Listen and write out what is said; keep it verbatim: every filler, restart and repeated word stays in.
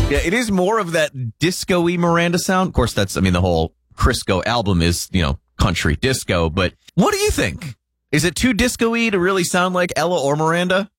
Yeah, it is more of that disco-y Miranda sound. Of course, that's, I mean, the whole Crisco album is, you know, country disco. But what do you think? Is it too disco-y to really sound like Ella or Miranda?